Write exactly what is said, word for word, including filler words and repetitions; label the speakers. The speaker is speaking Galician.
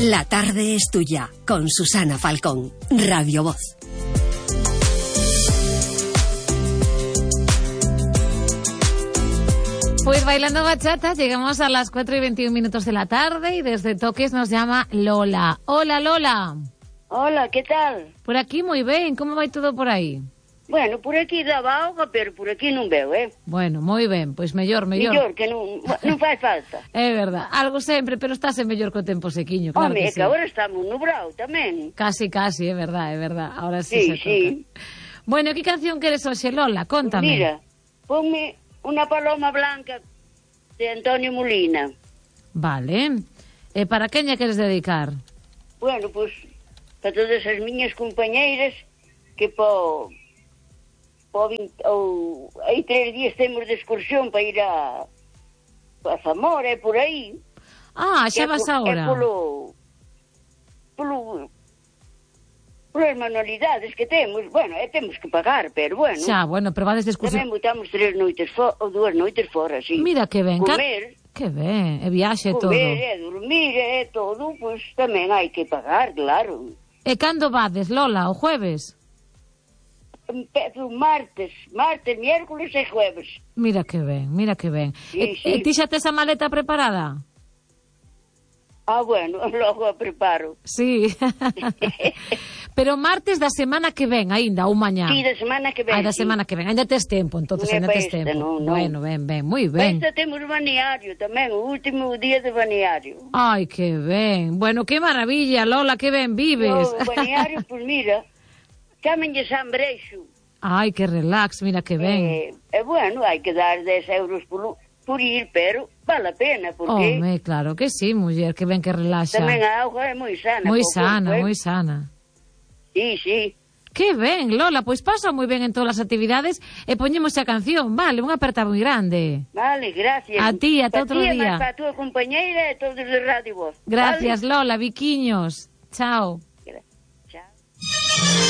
Speaker 1: La tarde es tuya, con Susana Falcón, Radio Voz.
Speaker 2: Pues bailando bachata, llegamos a las cuatro y veintiún minutos de la tarde y desde Toques nos llama Lola. Hola, Lola.
Speaker 3: Hola, ¿qué tal?
Speaker 2: Por aquí muy bien, como vai todo por aí?
Speaker 3: Bueno, por aquí daba auga, pero por aquí non veo, eh?
Speaker 2: Bueno, moi ben, pois mellor, mellor.
Speaker 3: Mellor, que non, non faz falta.
Speaker 2: É verdad, algo sempre, pero estáse mellor co tempo sequiño, claro.
Speaker 3: Home,
Speaker 2: que
Speaker 3: que
Speaker 2: sí.
Speaker 3: agora estamos nubrado tamén.
Speaker 2: Casi, casi, é verdad, é verdad. Ahora sí,
Speaker 3: Sí,
Speaker 2: se
Speaker 3: sí.
Speaker 2: toca. Bueno, que canción queres hoxe, Lola? Cóntame.
Speaker 3: Mira, ponme unha paloma blanca de Antonio Molina.
Speaker 2: Vale. E para quen lle queres dedicar?
Speaker 3: Bueno, pois, para todas as miñas compañeiras que po... po vinte, ou hai tres días temos de excursión para ir a a Zamora e por aí.
Speaker 2: Ah, xa vas
Speaker 3: por,
Speaker 2: agora.
Speaker 3: É polo polo polas manualidades que temos, bueno, é temos que pagar, pero bueno.
Speaker 2: Xa, bueno, pero vades de excursión.
Speaker 3: Tamén botamos tres noites fora, ou dúas noites fora, sí.
Speaker 2: Mira que ben.
Speaker 3: Comer,
Speaker 2: Que ben, e viaxe todo.
Speaker 3: comer e dormir e todo, pois pues, tamén hai que pagar, claro.
Speaker 2: E cando vades, Lola, o jueves?
Speaker 3: Empezo martes, martes, miércoles e jueves.
Speaker 2: Mira que ben, mira que ben.
Speaker 3: Sí,
Speaker 2: e,
Speaker 3: sí.
Speaker 2: e ti xa tes a maleta preparada?
Speaker 3: Ah, bueno, logo a preparo.
Speaker 2: Sí. Pero martes da semana que ven, aínda, ou mañá?
Speaker 3: Sí, da semana que ven.
Speaker 2: Ai, da
Speaker 3: sí.
Speaker 2: semana que ven. Ainda tes tempo, entonces,
Speaker 3: Non é
Speaker 2: ainda
Speaker 3: pa
Speaker 2: tes
Speaker 3: esta,
Speaker 2: tempo.
Speaker 3: non, non.
Speaker 2: Bueno, ben, ben, moi ben.
Speaker 3: Esta temos balneario tamén, o último día de balneario.
Speaker 2: Ai, que ben. Bueno, que maravilla, Lola, que ben vives.
Speaker 3: O balneario, pois pues, mira, chámenlle San Breixo.
Speaker 2: Ai, que relax, mira que ben.
Speaker 3: E, eh, bueno, hai que dar dez euros por, por ir, pero vale a pena, porque
Speaker 2: Home, claro que sí, muller, que ben que relaxa.
Speaker 3: tamén a auga é moi sana.
Speaker 2: Moi
Speaker 3: po
Speaker 2: sana,
Speaker 3: corpo, eh.
Speaker 2: moi sana.
Speaker 3: Sí, sí.
Speaker 2: Que ben, Lola, pois pasa moi ben en todas as actividades e poñemos a canción, vale, unha aperta moi grande.
Speaker 3: Vale, gracias.
Speaker 2: A ti, ata
Speaker 3: Pa
Speaker 2: outro
Speaker 3: ti,
Speaker 2: día.
Speaker 3: Para a túa compañeira e todos de Radio Voz.
Speaker 2: Gracias,
Speaker 3: Vale?
Speaker 2: Lola, biquiños. Chao.
Speaker 3: Chao.